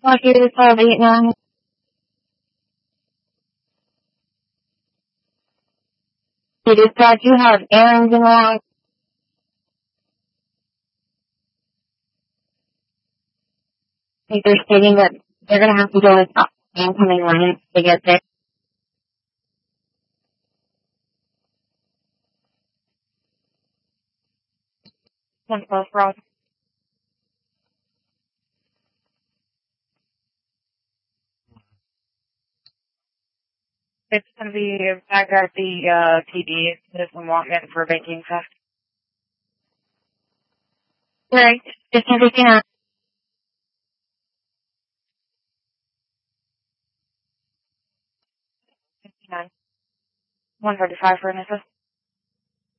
Like it is 1289. It is that you have errands in the line. They're stating that they're going to have to go with incoming lane to get there. Central Road. It's going to be back at the TD. This one walk in for banking stuff. Right. 1559. 59. 135 for Anissa.